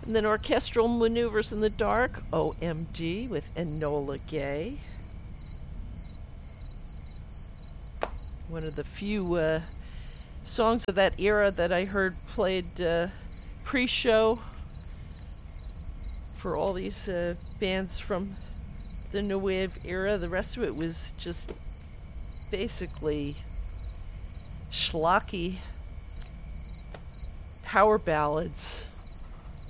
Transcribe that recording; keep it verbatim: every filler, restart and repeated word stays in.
And then Orchestral Maneuvers in the Dark, O M G, with Enola Gay. One of the few uh, songs of that era that I heard played uh, pre-show for all these uh, bands from the new wave era. The rest of it was just basically schlocky power ballads.